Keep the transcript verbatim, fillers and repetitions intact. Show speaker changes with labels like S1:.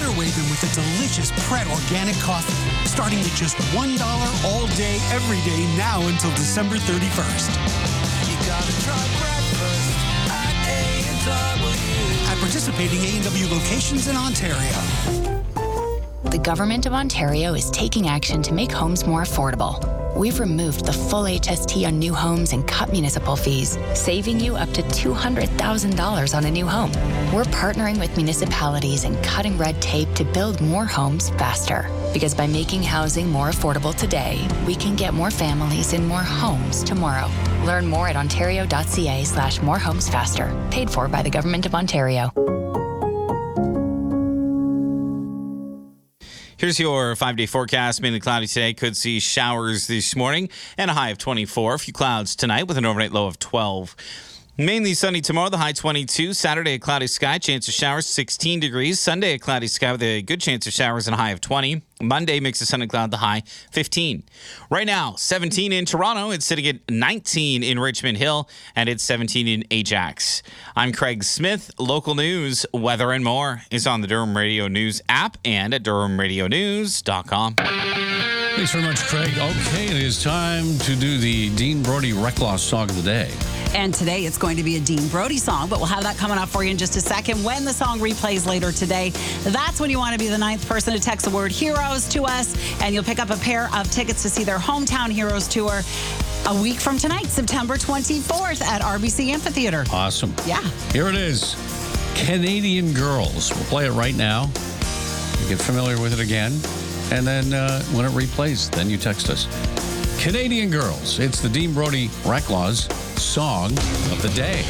S1: better way than with a delicious Pret organic coffee, starting at just one dollar all day, every day, now until December thirty-first.
S2: You gotta try breakfast at A and W.
S1: At participating A and W locations in Ontario.
S3: The Government of Ontario is taking action to make homes more affordable. We've removed the full H S T on new homes and cut municipal fees, saving you up to two hundred thousand dollars on a new home. We're partnering with municipalities and cutting red tape to build more homes faster. Because by making housing more affordable today, we can get more families in more homes tomorrow. Learn more at ontario.ca slash more homes faster. Paid for by the Government of Ontario.
S4: Here's your five-day forecast. Mainly cloudy today. Could see showers this morning and a high of twenty-four. A few clouds tonight with an overnight low of twelve. Mainly sunny tomorrow, the high twenty-two. Saturday, a cloudy sky, chance of showers, sixteen degrees. Sunday, a cloudy sky with a good chance of showers and a high of twenty. Monday, mix of sun and cloud, the high fifteen. Right now, seventeen in Toronto. It's sitting at nineteen in Richmond Hill, and it's seventeen in Ajax. I'm Craig Smith. Local news, weather, and more is on the Durham Radio News app and at durham radio news dot com.
S5: Thanks very much, Craig. Okay, it is time to do the Dean Brody Reckloss Song of the Day.
S6: And today it's going to be a Dean Brody song, but we'll have that coming up for you in just a second. When the song replays later today, that's when you want to be the ninth person to text the word heroes to us, and you'll pick up a pair of tickets to see their Hometown Heroes tour a week from tonight, September twenty-fourth at R B C Amphitheater.
S5: Awesome.
S6: Yeah.
S5: Here it is. Canadian Girls. We'll play it right now. You get familiar with it again. And then uh, when it replays, then you text us. Canadian Girls. It's the Dean Brody Reckloss Song of the Day.